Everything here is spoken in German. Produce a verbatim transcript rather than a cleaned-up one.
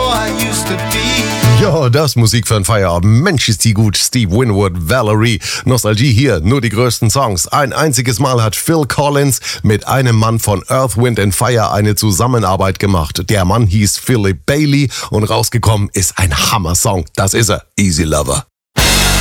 I used to be. Ja, das Musik für einen Feierabend. Mensch, ist die gut. Steve Winwood, Valerie. Nostalgie hier, nur die größten Songs. Ein einziges Mal hat Phil Collins mit einem Mann von Earth, Wind and Fire eine Zusammenarbeit gemacht. Der Mann hieß Philip Bailey und rausgekommen ist ein Hammer-Song. Das ist er, Easy Lover.